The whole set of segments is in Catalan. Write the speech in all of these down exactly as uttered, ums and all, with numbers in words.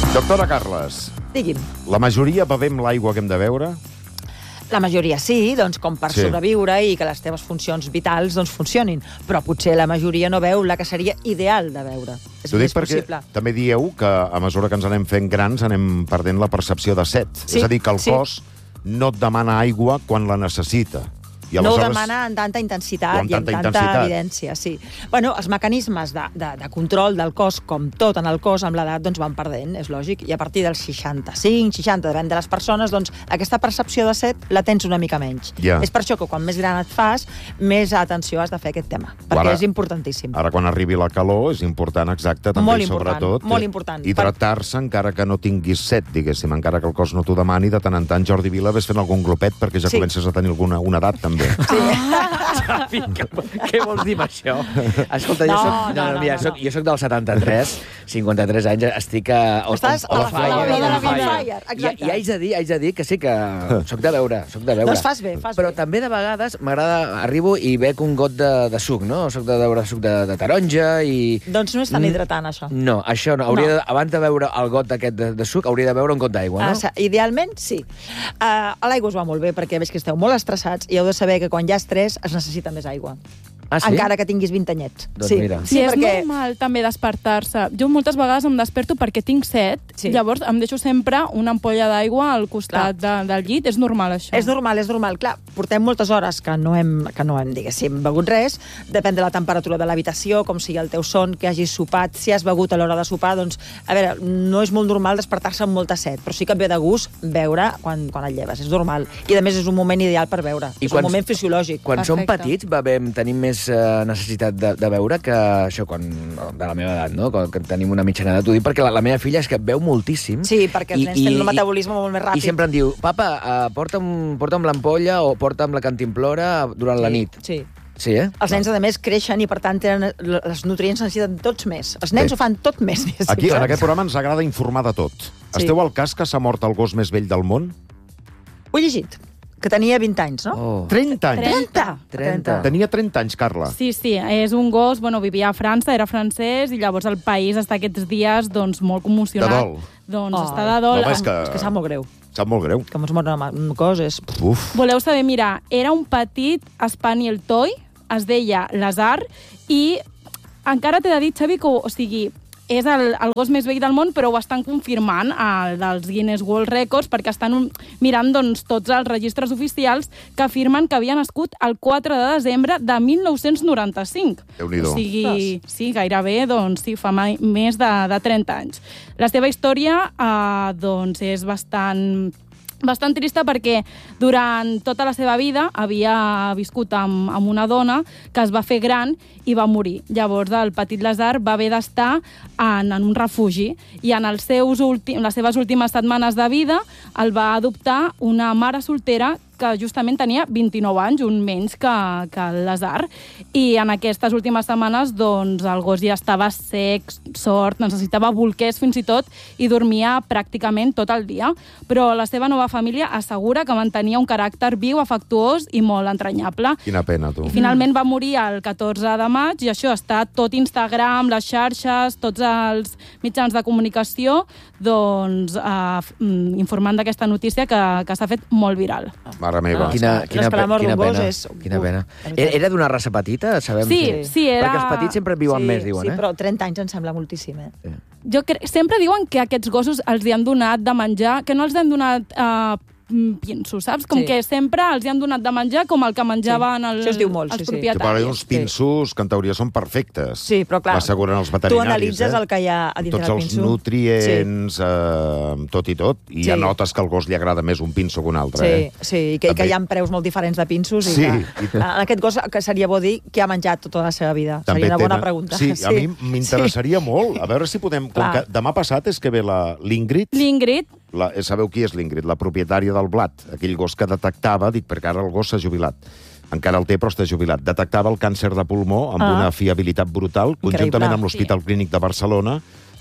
Doctora Carles, Digui'm. la majoria bevem l'aigua que hem de beure? La majoria sí, doncs com per Sí. sobreviure i que les teves funcions vitals doncs, funcionin. Però potser la majoria no veu la que seria ideal de beure. És T'ho dic més perquè possible. també dieu que a mesura que ens anem fent grans anem perdent la percepció de set. Sí, És a dir, que el sí. cos no et demana aigua quan la necessita. I No ho aleshores- demana en tanta O intensitat amb i amb tanta tanta intensitat. evidència, sí. Bueno, els mecanismes de, de, de control del cos, com tot en el cos, amb l'edat doncs van perdent, és lògic, i a partir dels seixanta-cinc, seixanta, depèn de les persones, doncs aquesta percepció de set la tens una mica menys. Ja. És per això que quan més gran et fas, més atenció has de fer a aquest tema, perquè Ara- és importantíssim. Ara, quan arribi la calor, és important, exacte, també, Molt i important, sobretot, molt important. hidratar-se encara que no tinguis set, diguéssim, encara que el cos no t'ho demani, de tant en tant, Jordi Vila, ves fent algun glopet, perquè ja Sí. comences a tenir alguna una edat, també. Xavi, què, què vols dir amb això? Escolta, jo No, soc, no, no, mira, no, soc, no. jo soc del setanta-tres, cinquanta-tres anys, estic a... Estàs a la flor de la vida, on fire, exacte. I, I haig de dir, haig de dir que sí que soc de veure, soc de veure. Doncs fas bé, fas Però bé. també de vegades m'agrada, arribo i bec un got de, de suc, no? Soc de veure suc de, de taronja i... Doncs no és tan Mm, hidratant, això. No, això no. Hauria No. De, abans de beure el got d'aquest de, de suc, hauria de beure un got d'aigua, no? Ah, sa- idealment, sí. Uh, L'aigua us va molt bé, perquè veig que esteu molt estressats i heu de saber que quan hi ha estrès es necessita més aigua. Ah, sí? Encara que tinguis vint anyets. Doncs sí. mira. Sí, Sí, és perquè... normal també despertar-se. Jo moltes vegades em desperto perquè tinc set, Sí. llavors em deixo sempre una ampolla d'aigua al costat de, del llit. És normal, això. És normal, és normal. Clar, portem moltes hores que no hem, que no hem, diguéssim, begut res. Depèn de la temperatura de l'habitació, com sigui el teu son, que hagis sopat. Si has begut a l'hora de sopar, doncs, a veure, no és molt normal despertar-se amb molta set, però sí que et ve de gust beure quan, quan et lleves. És normal. I, a més, és un moment ideal per beure. I és quan- un moment fisiològic. Quan som Perfecte. petits bevem, tenim més eh, necessitat de, de beure que això, quan, de la meva edat, no? Quan, que tenim una mitjana edat. Ho dic perquè la, la meva filla és que beu moltíssim. Sí, perquè els nens tenen un metabolisme molt més ràpid. I sempre em diu, papa, uh, porta'm, porta'm l'ampolla o porta'm la cantimplora durant la nit. Sí. Sí, eh? Els nens, a més, creixen i, per tant, tenen, els nutrients necessiten tots més. Els nens Bé. ho fan tot més. diguéssim. Aquí, en aquest programa, ens agrada informar de tot. Sí. Esteu al cas que s'ha mort el gos més vell del món? Ho he llegit, que tenia vint anys, no? Oh. trenta anys. trenta! trenta. Tenia trenta anys, Carla. Sí, sí, és un gos, bueno, vivia a França, era francès, i llavors el país està aquests dies doncs, molt commocionat. De dol. Doncs Oh. està de dol. No, home, és que- És que sap molt greu. Sap molt greu. Que ens mor una una cosa és... Uf. Voleu saber, mira, era un petit Spaniel Toy, es deia Lazar, i encara t'he de dir, Xavi, que, o sigui, és el, el gos més vell del món, però ho estan confirmant el dels Guinness World Records, perquè estan un- mirant doncs, tots els registres oficials que afirmen que havia nascut el quatre de desembre de mil nou-cents noranta-cinc. Déu-n'hi-do. O sigui, sí, gairebé, doncs, sí, fa mai, més de, de trenta anys. La seva història, eh, doncs, és bastant bastant trista perquè durant tota la seva vida havia viscut amb, amb una dona que es va fer gran i va morir. Llavors el petit Lazar va haver d'estar en, en un refugi i en els seus últim, les seves últimes setmanes de vida el va adoptar una mare soltera que justament tenia vint-i-nou anys, un menys que, que el Lazar, i en aquestes últimes setmanes doncs, el gos ja estava sec, sord, necessitava bolquers fins i tot, i dormia pràcticament tot el dia. Però la seva nova família assegura que mantenia un caràcter viu, afectuós i molt entranyable. Quina pena, tu. I finalment va morir el catorze de maig, i això està tot Instagram, les xarxes, tots els mitjans de comunicació, doncs, eh, informant d'aquesta notícia que, que s'ha fet molt viral. Mare meva. Ah, Quina, és que- quina, és que la mort quina d'un gos pena. és- Quina pena. Uf, Era, era d'una raça petita, sabem? Sí, sí, era- Perquè els petits sempre viuen sí, més, diuen, sí, eh? però trenta anys em sembla moltíssim, eh? Sí. Jo crec, sempre diuen que aquests gossos els hi han donat de menjar, que no els han donat eh, pinsos, saps? Com Sí. que sempre els hi han donat de menjar com el que menjaven el, Això es diu molt, els sí, sí. Que per propietaris. uns pinsos que en teoria són perfectes. Sí, però clar, L'asseguren els tu veterinaris. analitzes eh? el que hi ha a dintre Tots del els pinso. nutrients, eh, tot i tot. I ja Sí. notes que al gos li agrada més un pinso que un altre. Sí, eh? sí, i que, i que També. hi ha preus molt diferents de pinsos. I Sí, que, i- en aquest gos que seria bo dir que ha menjat tota la seva vida. També seria una bona tenen- pregunta. Sí, a mi m'interessaria Sí. molt. A veure si podem... Com Clar. que demà passat és que ve la- l'Ingrid. L'Ingrid, La, sabeu qui és l'Ingrid? La propietària del blat. Aquell gos que detectava, dic, perquè ara el gos s'ha jubilat. Encara el té, però està jubilat. Detectava el càncer de pulmó amb Ah. una fiabilitat brutal, conjuntament Increïble. amb l'Hospital Clínic de Barcelona,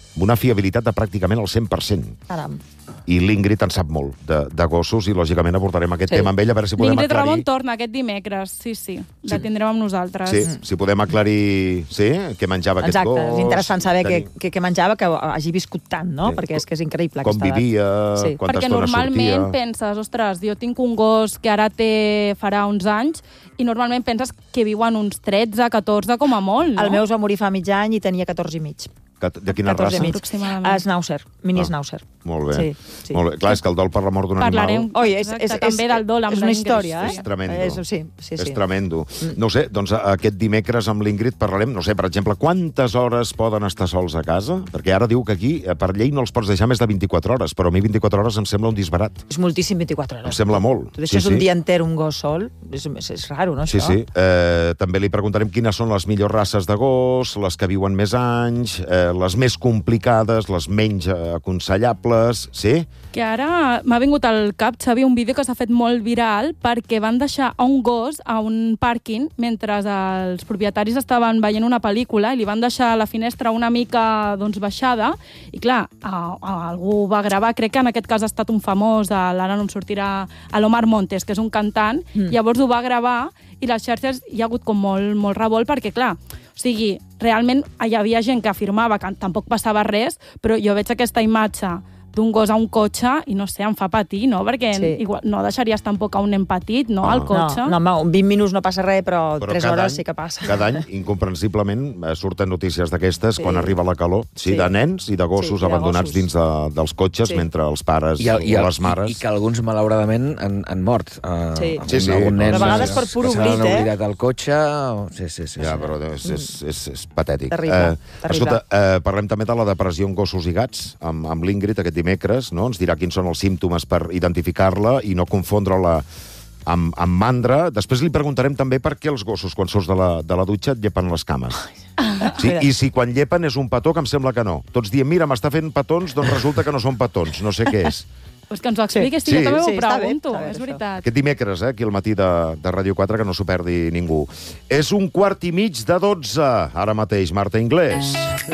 una fiabilitat de pràcticament el cent per cent. Caram. I l'Ingrid en sap molt de, de gossos i, lògicament, abordarem aquest Sí. tema amb ella, a veure si podem L'Ingrid aclarir... Ramon torna aquest dimecres, sí, sí. La tindrem amb nosaltres. Sí, si podem aclarir, sí, què menjava aquest Exacte, gos... és interessant saber què, tenir- què, què menjava, que hagi viscut tant, no? Sí. Perquè és que és increïble Com aquesta edat. vivia, Sí. quanta Perquè estona normalment sortia... penses, ostres, jo tinc un gos que ara té, farà uns anys, i normalment penses que viuen uns tretze, catorze com a molt, no? El meu es va morir fa mig any i tenia catorze i mig. Que- De quina catorze i raça? mig. Aproximadament. Schnauzer, mini Ah. Schnauzer. Molt bé. Sí, sí. Molt bé. Clar, és que el dol per la mort d'un animal... Parlarem Oi, és, exacte, és, és, també del dol amb és una l'Ingrid, història, eh? sí. És tremendo. És, sí, sí, sí. És tremendo. No ho sé, doncs aquest dimecres amb l'Ingrid parlarem, no sé, per exemple, quantes hores poden estar sols a casa? Perquè ara diu que aquí, per llei, no els pots deixar més de vint-i-quatre hores, però a mi vint-i-quatre hores em sembla un disbarat. És moltíssim vint-i-quatre hores. Em sembla molt. Tu deixes Sí, sí. un dia enter un gos sol, és, és, és raro, no, Sí, això? sí. Eh, també li preguntarem quines són les millors races de gos, les que viuen més anys, eh, les més complicades, les menys eh, aconsellables, sí? Que ara m'ha vingut al cap, Xavi, un vídeo que s'ha fet molt viral perquè van deixar a un gos a un pàrquing mentre els propietaris estaven veient una pel·lícula i li van deixar la finestra una mica doncs, baixada i, clar, a, a, algú va gravar, crec que en aquest cas ha estat un famós, ara no em sortirà, a l'Omar Montes, que és un cantant, mm. llavors ho va gravar i les xarxes hi ha hagut com molt, molt revolt perquè, clar, o sigui, realment hi havia gent que afirmava que tampoc passava res, però jo veig aquesta imatge d'un gos a un cotxe i no sé, em fa patir, no? Perquè Sí. igual, no deixaries tampoc a un nen petit, no, al cotxe? No, no, home, vint minuts no passa res, però, Però tres cada hores any, sí que passa. Cada any, incomprensiblement, eh, surten notícies d'aquestes Sí. quan arriba la calor, sí, Sí. de nens i de gossos Sí, i de abandonats gossos. dins de, dels cotxes Sí. mentre els pares I, el, i, o el, les mares... i, i que alguns, malauradament, han, han mort. Uh, Sí. algun, Sí, sí. algun nen Però a vegades per que pur se l'han oblit, eh? oblidat al cotxe. O... Sí, sí, sí. Ja, sí. però és, és, és, és patètic. Terrible, Eh, terrible. Escolta, eh, parlem també de la depressió en gossos i gats, amb, amb l'Ingrid aquest dimecres, no? Ens dirà quins són els símptomes per identificar-la i no confondre-la amb, amb mandra. Després li preguntarem també per què els gossos, quan surts de la, de la dutxa, et llepen les cames. Sí, i si quan llepen és un petó, que em sembla que no. Tots diem, mira, m'està fent petons, doncs resulta que no són petons, no sé què és. Pues que ens ho expliquis, sí, Sí. jo també Sí, m'ho està bé, pregunto, està bé, és això. veritat. Aquest dimecres, eh, aquí al matí de, de Ràdio quatre, que no s'ho perdi ningú. És un quart i mig de dotze, ara mateix, Marta Inglés.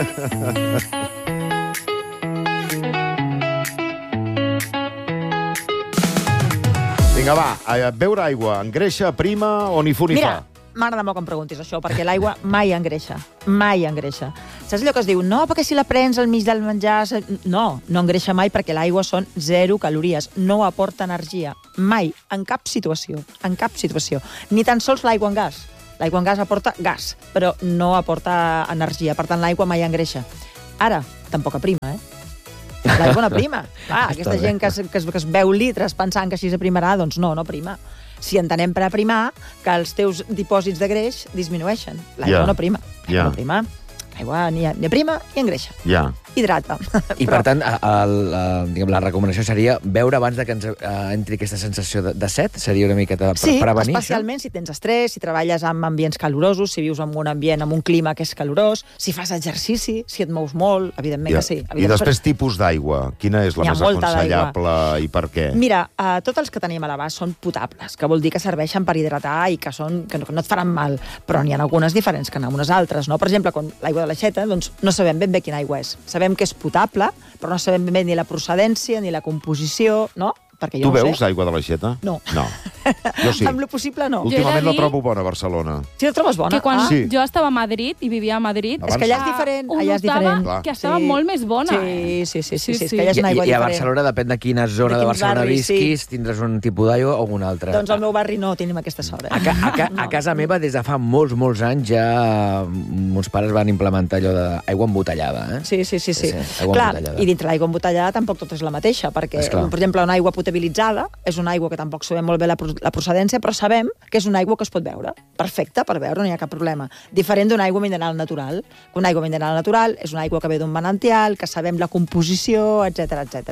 Vinga, va, a beure aigua, engreixa, prima o ni fu ni Mira, fa? m'agrada molt que em preguntis això, perquè l'aigua mai engreixa. Mai engreixa. Saps allò que es diu, no, perquè si la prens al mig del menjar... se-" No, no engreixa mai perquè l'aigua són zero calories. No aporta energia. Mai. En cap situació. En cap situació. Ni tan sols l'aigua en gas. L'aigua en gas aporta gas, però no aporta energia. Per tant, l'aigua mai engreixa. Ara, tampoc aprima, eh? L'aigua no prima. Ah, aquesta gent que es, que, es, que es beu litres pensant que així s'aprimarà, doncs no, no prima. Si entenem per aprimar que els teus dipòsits de greix disminueixen. L'aigua Ja. no prima. L'aigua Ja. no prima. L'aigua ni, ni prima ni engreixa. Ja. Hidrata. I, per tant, a- el, a, diguem, la recomanació seria beure abans de que ens uh, entri aquesta sensació de, de set? Seria una miqueta per Sí, prevenir especialment si tens estrès, si treballes en ambients calorosos, si vius en un ambient amb un clima que és calorós, si fas exercici, si et mous molt, evidentment Ja. que sí. I Evidentment, després tipus d'aigua. Quina és la N'hi ha més molta aconsellable i per què? Mira, uh, tots els que tenim a l'abast són potables, que vol dir que serveixen per hidratar i que, són, que, no, que no et faran mal, però n'hi ha algunes diferents que n'hi ha unes altres, no? Per exemple, quan l'aigua de l'aixeta, doncs no sabem ben bé quina aigua és. Sabem que és potable, però no sabem ben bé ni la procedència, ni la composició, no? Perquè jo Tu no veus sé. aigua de l'aixeta? No. No. Jo sí. Amb lo possible, no. Ultim- Últimament Jo he de la dir- trobo bona a Barcelona. Si la trobes bona. Que quan Ah, Sí. jo estava a Madrid i vivia a Madrid... Abans és que allà és ah, diferent, ho allà és notava diferent. Clar. que estava Sí. molt més bona. eh? Sí, sí, sí, sí, sí, Sí, és sí. que allà és I, una aigua I a diferent. Barcelona, depèn de quina zona De de, quin Barcelona barri, visquis, sí. tindràs un tipus d'aigua o un altre. Doncs al meu barri no tenim aquesta sort. Eh? A, ca, a, ca, a casa meva, des de fa molts, molts anys, ja meus pares van implementar allò d'aigua embotellada. Eh? Sí, sí, sí. sí. Sí, sí, aigua Clar, embotellada. i dintre l'aigua embotellada tampoc tot és la mateixa, perquè, Esclar. per exemple, una aigua potabilitzada és una aigua que tampoc sabem molt bé la, pro- la procedència, però sabem que és una aigua que es pot beure. Perfecte, per beure, no hi ha cap problema. Diferent d'una aigua mineral natural. Una aigua mineral natural és una aigua que ve d'un manantial, que sabem la composició, etc etc.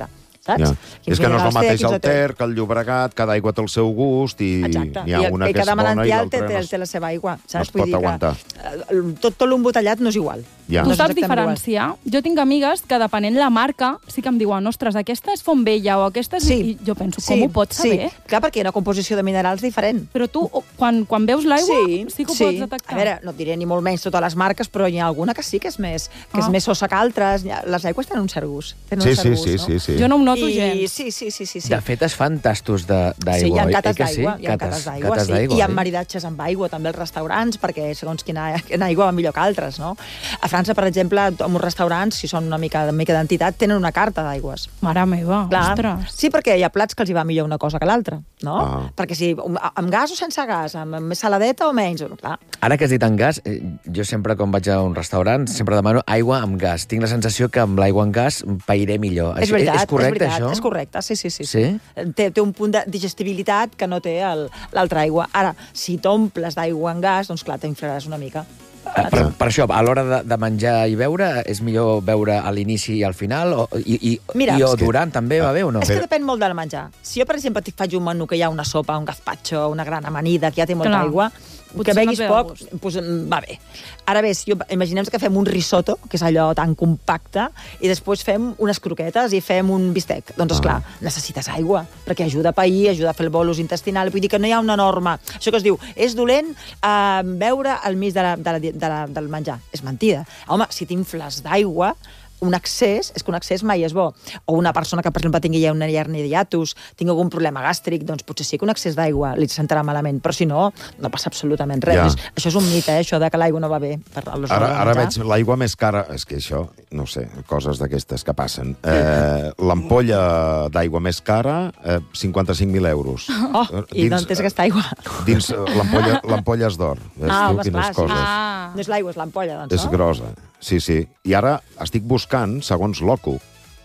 saps? Ja. Quins És que no és el minerals té, mateix quins el no té. Ter que el Llobregat, cada aigua té el seu gust i Exacte. n'hi ha I, una i que és cada bona i manantial té, l'altra té, no, es- té la seva aigua, no saps? es pot aguantar. Que, tot, tot l'embotellat no és igual. Ja. Tu No és saps exactament diferenciar? Jo tinc amigues que, depenent la marca, sí que em diuen, ostres, aquesta és Font Vella o aquesta és... Sí. I jo penso, com ho pots saber? Sí, clar, perquè hi ha una composició de minerals diferent. Però tu, quan, quan veus l'aigua, sí, sí que ho sí. pots detectar. A veure, no et diré ni molt menys totes les marques, però hi ha alguna que sí que és més, que és Ah. més sosa que altres. Les aigües tenen un cert gust. Tenen Sí, un sí, cert gust, sí, no? sí, sí. Jo no ho noto I, gens. sí, sí, sí, sí, sí. De fet, es fan tastos de- d'aigua, Sí, hi ha oi? cates Oi que sí? d'aigua, hi ha cates d'aigua, cates sí. d'aigua, I hi ha oi? maridatges amb aigua, també als restaurants, perquè segons quina, quina aigua va millor que altres, no? A França, per exemple, en uns restaurants, si són una mica, una mica d'entitat, tenen una carta d'aigües. Mare meva, Clar. ostres. Sí, perquè hi ha plats que els hi va millor una cosa que l'altra, no? Ah. Perquè si amb gas o sense gas, amb més saladeta o menys, clar. Ara que has dit en gas, eh, jo sempre quan vaig a un restaurant sempre demano aigua amb gas. Tinc la sensació que amb l'aigua amb gas pairé millor. És Això- veritat, és correcte, és veritat, això? és correcte, sí, sí, sí. Sí? Té, té un punt de digestibilitat que no té el- l'altra aigua. Ara, si t'omples d'aigua en gas, doncs clar, t'inflaràs una mica. Eh, Per, per això, a l'hora de, de menjar i beure, és millor beure a l'inici i al final? O, i, i, Mira, i o és que- durant també va bé o no? És que depèn molt del menjar. Si jo, per exemple, et faig un menú que hi ha una sopa, un gazpacho, una gran amanida, que ja té molta Clar. aigua, Potser que beguis no et ve de poc, gust. doncs, mm, va bé. Ara bé, si jo, imaginem que fem un risotto, que és allò tan compacte, i després fem unes croquetes i fem un bistec. Doncs, esclar, necessites aigua, perquè ajuda a pair, ajuda a fer el bolus intestinal. Vull dir que no hi ha una norma. Això que es diu, és dolent eh, beure al mig de la, de la, de la, del menjar. És mentida. Home, si t'infles d'aigua, un excés, és que un excés mai és bo. O una persona que, per exemple, tingui ja una hernia de hiatus, tingui algun problema gàstric, doncs potser sí que un excés d'aigua li sentarà malament, però si no, no passa absolutament res. Ja. És, això és un mite, eh, això de que l'aigua no va bé per a l'hora Ara, de ara menjar. veig l'aigua més cara... És que això, no sé, coses d'aquestes que passen. Eh, L'ampolla d'aigua més cara, eh, cinquanta-cinc mil euros. Oh, i no entens aquesta aigua. Dins eh, l'ampolla l'ampolla és d'or. Ves Ah, tu, home, quines esclar, sí. coses. Ah. No és l'aigua, és l'ampolla, doncs, És no? grossa. Sí, sí. I ara estic buscant, segons l'Ocu,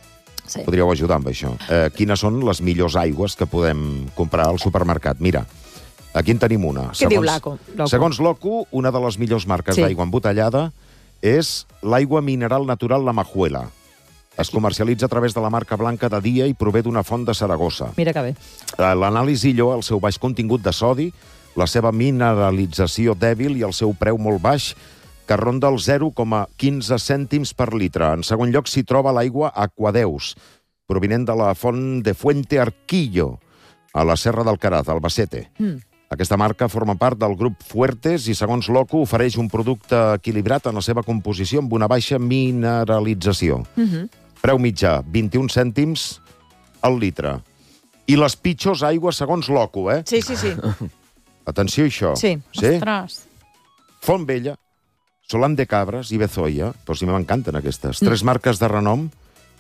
Sí. podríeu ajudar amb això, eh, quines són les millors aigües que podem comprar al supermercat. Mira, aquí en tenim una. Què diu l'Ocu? L'Ocu. Segons l'Ocu, una de les millors marques Sí. d'aigua embotellada és l'aigua mineral natural La Majuela. Es comercialitza a través de la marca blanca de Dia i prové d'una font de Saragossa. Mira que bé. Eh, L'anàlisi lloa el seu baix contingut de sodi, la seva mineralització dèbil i el seu preu molt baix, que ronda el zero coma quinze cèntims per litre. En segon lloc s'hi troba l'aigua Aquadeus, provinent de la font de Fuente Arquillo, a la Serra del Caraz, Albacete. Mm. Aquesta marca forma part del grup Fuertes i, segons l'Ocu, ofereix un producte equilibrat en la seva composició amb una baixa mineralització. Mhm. Preu mitjà, vint-i-un cèntims al litre. I les pitjors aigües, segons l'Ocu, eh? Sí, sí, sí. Atenció a això. Sí. Sí? Ostres. Font Vella, Solán de Cabres i Bezoia, però sí m'encanten aquestes. Tres marques de renom.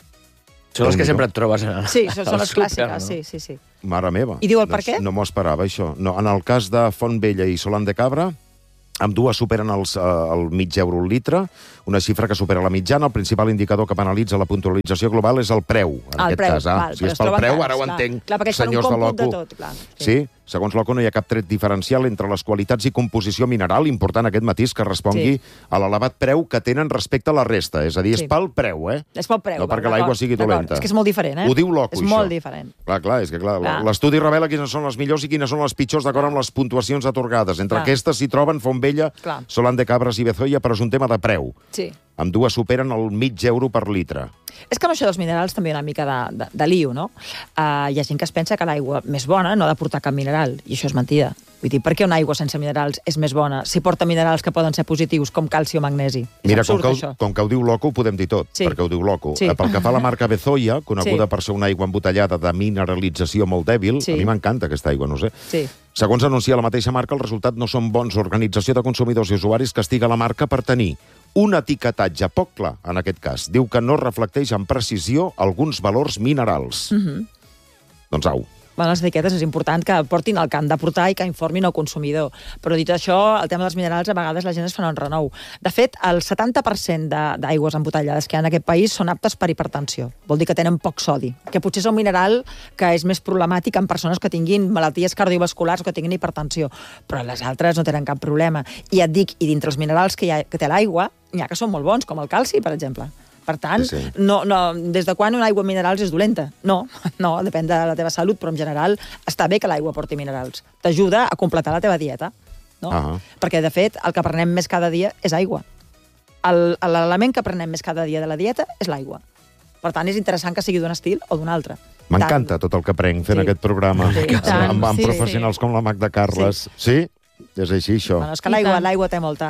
Són les que Déu-n'hi-do. sempre et trobes al, Sí, són, són al les súper, clàssiques, no? sí, sí, sí. Mare meva. I diu el no, per què? No m'ho esperava, això. No, en el cas de Font Vella i Solán de Cabra, ambdues superen els, eh, el mig euro al litre, una xifra que supera la mitjana. El principal indicador que penalitza la puntualització global és el preu, en El aquest preu, cas. Ah. val, si però és es pel troben preu, cares, ara ho clar. entenc, Clar, perquè fan un senyors de còmput de l'Ocu. tot, clar. Sí. Sí, segons l'Ocu no hi ha cap tret diferencial entre les qualitats i composició mineral, important aquest matís que respongui Sí. a l'elevat preu que tenen respecte a la resta. És a dir, és Sí. pel preu, eh? És pel preu. No val, perquè l'aigua d'acord, sigui d'acord. dolenta. És que és molt diferent, eh? Ho diu l'Ocu, És això. molt diferent. Clar, clar, és que clar, Clar. l'estudi revela quines són les millors i quines són les pitjors d'acord amb les puntuacions atorgades. Entre Clar. aquestes s'hi troben Font Vella, Clar. Solán de Cabres i Bezoia, però és un tema de preu. Sí. Ambdues superen el mig euro per litre. És que amb això dels minerals també hi ha una mica de, de, de lío, no? Uh, hi ha gent que es pensa que l'aigua més bona no ha de portar cap mineral, i això és mentida. Vull dir, per què una aigua sense minerals és més bona si porta minerals que poden ser positius, com calci o magnesi? És Mira, com absurd, que, això. ho, com que ho diu l'Ocu, ho podem dir tot, Sí. perquè ho diu l'Ocu. Sí. Eh, Pel que fa a la marca Bezoia, coneguda Sí. per ser una aigua embotellada de mineralització molt dèbil, Sí. a mi m'encanta aquesta aigua, no sé. Sí. Segons anuncia la mateixa marca, el resultat no són bons. L'Organització de Consumidors i Usuaris castiga la marca per tenir un etiquetatge poc clar, en aquest cas. Diu que no reflecteix amb precisió alguns valors minerals. Mhm. Doncs au. Bueno, les etiquetes és important que portin el que han de portar i que informin el consumidor. Però dit això, el tema dels minerals, a vegades la gent es fa un renou. De fet, el setanta per cent de- d'aigües embotellades que hi ha en aquest país són aptes per hipertensió. Vol dir que tenen poc sodi, que potser és un mineral que és més problemàtic en persones que tinguin malalties cardiovasculars o que tinguin hipertensió. Però les altres no tenen cap problema. I et dic, i dintre els minerals que, hi ha, que té l'aigua, n'hi ha que són molt bons, com el calci, per exemple. Per tant, Sí, sí. no, no, des de quan una aigua minerals és dolenta? No, no, depèn de la teva salut, però en general està bé que l'aigua porti minerals. T'ajuda a completar la teva dieta, no? Ah. Perquè, de fet, el que prenem més cada dia és aigua. El- L'element que prenem més cada dia de la dieta és l'aigua. Per tant, és interessant que sigui d'un estil o d'un altre. M'encanta tot el que prenc fent Sí. aquest programa. Sí, i tant, amb, amb sí, professionals sí. com la Magda Carles. Sí? És així, això. Bueno, és que I l'aigua tant. l'aigua té molta...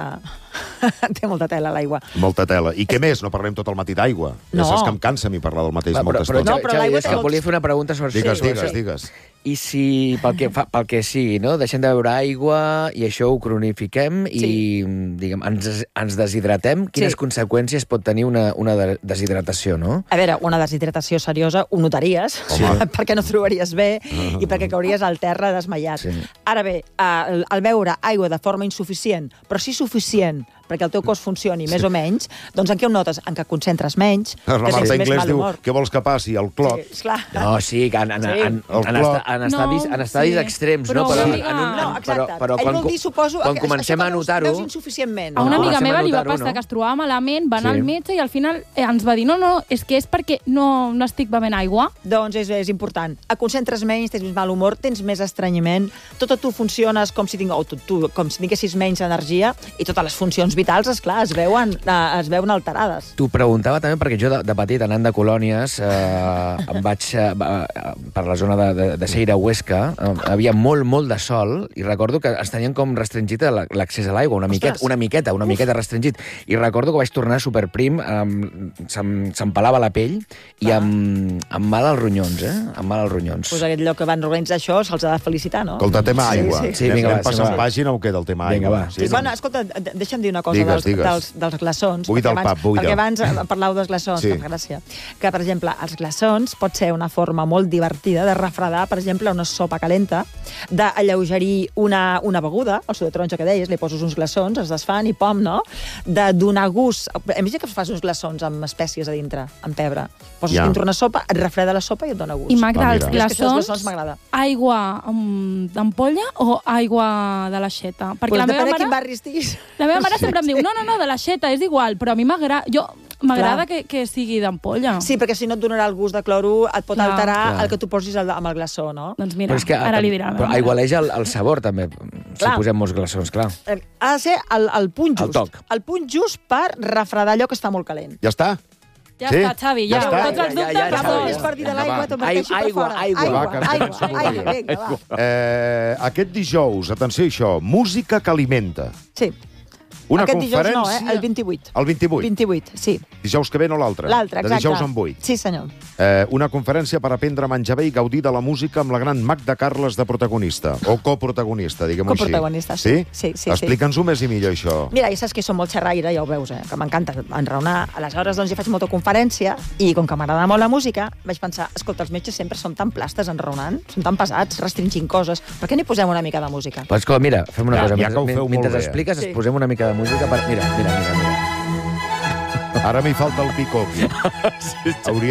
té molta tela, l'aigua. Molta tela. I què més? No parlem tot el matí d'aigua. Ja No. saps que em cansa a mi parlar del mateix Va, però, molta però, estona. No, però Xavi, l'aigua és té que molts- volia fer una pregunta sobre... Digues, Sí, digues, sí. digues. I si, pel que, fa, pel que sigui, no? deixem de beure aigua i això ho cronifiquem i Sí. diguem, ens, ens deshidratem, quines Sí. conseqüències pot tenir una, una de- deshidratació, no? A veure, una deshidratació seriosa ho notaries, Home. perquè no et trobaries bé i perquè cauries al terra desmaiat. Sí. Ara bé, el, el beure aigua de forma insuficient, però sí suficient perquè el teu cos funcioni més o menys, doncs en què ho notes? En què et concentres menys, La que Marta tens més Inglés mal diu, humor. què vols que passi? El clot. Sí, esclar. No, sí, que en, en, Sí. en, en, El en, clot. esta, en, estadis, No, en estadis sí. extrems, Però no? Però, una en, amiga- en, No, exacte. però, però Ell quan, vol dir, suposo, quan que- comencem això a que veus- notar-ho... veus insuficientment. A una No, amiga comencem a meva li va notar-ho, passar no? que es trobava malament, va anar Sí. al metge i al final eh, ens va dir no, no, és que és perquè no, no estic bevent aigua. Doncs és, és important. Et concentres menys, tens més mal humor, tens més estrenyiment, tot a tu funciones com si, ting... o tu, tu, com si tinguessis menys energia i totes les funcions vitals, esclar, es veuen, eh, es veuen alterades. T'ho preguntava també perquè jo de, de petit, anant de colònies, eh, em vaig eh, va- per la zona de, de, de Seira Huesca, eh, havia molt, molt de sol, i recordo que es tenien com restringit la- l'accés a l'aigua, una miqueta, Ostres. una miqueta, una miqueta restringit. I recordo que vaig tornar superprim, eh, se'm, se'm pelava la pell, i amb, amb mal als ronyons, eh? Amb mal als ronyons. Pues aquest lloc que van organitzar això se'ls ha de felicitar, no? Escolta, tema Sí, aigua. sí. Sí, Anem- vinga, anem va, passant sí, va. pàgina o què del tema Vinga, aigua? va. Sí, bueno, escolta, de- deixa'm dir una cosa Digues, dels, digues. dels, dels glaçons. Buida perquè el pap, buida. Perquè abans eh, parlàveu dels glaçons, Sí. sí. que gràcia. Que, per exemple, els glaçons pot ser una forma molt divertida de refredar, per exemple, una sopa calenta, d'alleugerir una, una beguda, el suc de taronja que deies, li poses uns glaçons, es desfan i pom, no? De donar gust. Hem vist que fas uns glaçons amb espècies a dintre, amb pebre. Poses Ja. ja. dintre una sopa, et refreda la sopa i et dona gust. I Magda, Ah, els mira. És que això dels glaçons, glaçons m'agrada. aigua um, d'ampolla o aigua de l'aixeta? Perquè Pues la meva depèn de mare... quin barri estiguis. La meva mare sempre em diu, no, no, no, de l'aixeta, és igual, però a mi m'agrada... Jo m'agrada Clar. que, que sigui d'ampolla. Sí, perquè si no et donarà el gust de cloro, et pot Clar. alterar Clar. el que tu posis al- amb el glaçó, no? Doncs mira, Però és que, ara li dirà. a la però meva mare. aigualeix el, el sabor, també, si Clar. posem molts glaçons, clar. Eh, Ha de ser el, el punt El just. toc. El punt just per refredar allò que està molt calent. Ja està? Ja Sí? està, Xavi, ja. Ja està? Tots els Ja, ja, dubtes, ja, ja, Ramon. ja. És per dir de Vinga, l'aigua, va. te'n parteixi per Aigua, fora. aigua. Aigua, Va, que aigua, ens aigua, aigua. vinga, va. Eh, aquest dijous, atenció a això, música que alimenta. Sí. Una Aquest dijous no, conferència... eh? El vint-i-vuit. El vint-i-vuit. vint-i-vuit, sí. Dijous que ve, no l'altre. L'altre, exacte. De dijous en vuit. Sí, senyor. Eh, una conferència per aprendre a menjar bé i gaudir de la música amb la gran Magda Carles de protagonista, o coprotagonista, diguem-ho així. Coprotagonista, sí. sí. Sí, sí, sí. Explica'ns-ho més i millor, això. Mira, ja saps que som molt xerraire, ja ho veus, eh? Que m'encanta enraonar. Aleshores, doncs, jo faig molta conferència i, com que m'agrada molt la música, vaig pensar, escolta, els metges sempre són tan plastes enraonant, són tan pesats, restringint coses, per què n'hi posem una mica de música? Però, escolta, mira, fem una Ja, cosa. ja que ho feu Mentre molt bé, eh? expliques, Sí. es posem una mica de música per... Mira, mira, mira, mira. Ara m'hi falta el pico. Hauria